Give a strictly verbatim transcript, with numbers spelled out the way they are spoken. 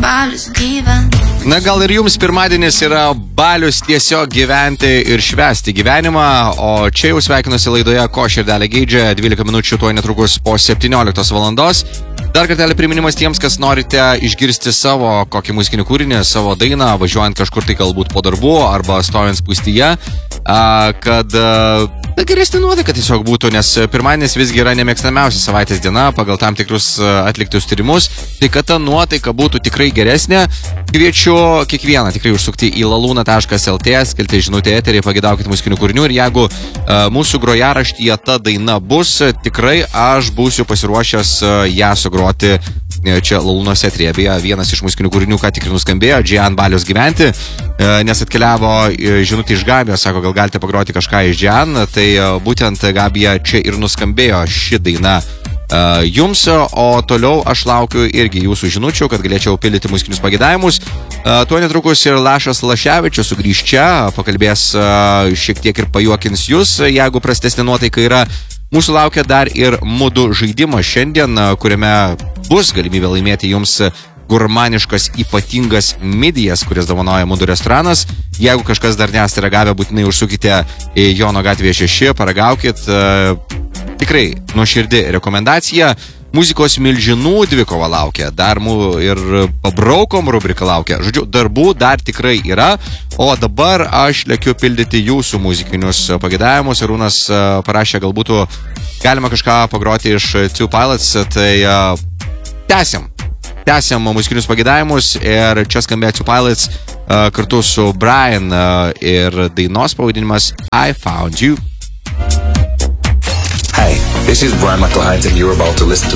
balius gyvent. Na gal ir jums pirmadienis yra balius tiesiog gyventi ir švęsti gyvenimą, o čia jau sveikinusi laidoje Ko širdelė geidžia, dvylika minučių tuoj netrukus po septynioliktos valandos. Dar kartelį priminimas tiems, kas norite išgirsti savo kokį muzikinį kūrinį, savo dainą, važiuojant kažkur tai galbūt po darbų arba stovint spūstyje, kad na, geresnė nuotaika tiesiog būtų, nes pirmadienis visgi yra nemėgstamiausia savaitės diena pagal tam tikrus atliktus tyrimus, tai kad ta nuotaika būtų tikrai geresnė, kviečiu kiekvieną tikrai užsukti į laluna taškas lt, skelti žinutę eterį, pagedaukit muzikinių kūrinių ir jeigu uh, mūsų grojaraštyje ta daina bus, tikrai aš būsiu pasiruošęs uh, ją sugroti čia Lalunos eteryje. Beje, vienas iš muzikinių kūrinių ką tik ir nuskambėjo, Džian Balius gyventi, nes atkeliavo žinutė iš Gabijos, sako, gal galite pagroti kažką iš Džian, tai būtent Gabija čia ir nuskambėjo ši daina jums, o toliau aš laukiu irgi jūsų žinučių, kad galėčiau pildyti muzikinius pageidavimus. Tuo netrukus ir Lašas Laševičius sugrįš čia, pakalbės šiek tiek ir pajuokins jūs, jeigu prastesnė nuotaika yra. Mūsų laukia dar ir Mudu žaidimas šiandien, kuriame bus galimybė laimėti jums gurmaniškas ypatingas midijas, kuris dovanoja Mudu restoranas. Jeigu kažkas dar nesate ragavę, būtinai užsukite į Jono gatvėje šeši, paragaukit. Tikrai nuoširdi rekomendacija. Muzikos milžinų dvikova laukia, dar mū ir pabraukom rubrika laukia. Žodžiu, darbų dar tikrai yra, o dabar aš lėkiu pildyti jūsų muzikinius pageidavimus. Arūnas parašė, galbūt galima kažką pagroti iš Two Pilots, tai uh, tęsiam. Tęsiam muzikinius pageidavimus ir čia skambėjo Two Pilots uh, kartu su Brian uh, ir dainos pavadinimas I Found You. Hi, this is Brian Michael Hines and you're about to listen to